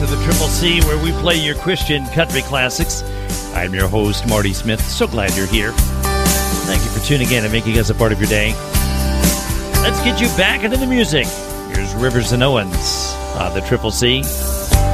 to the Triple C, where we play your Christian country classics. I'm your host, Marty Smith. So glad you're here. Thank you for tuning in and making us a part of your day. Let's get you back into the music. Here's Rivers and Owens on the Triple C.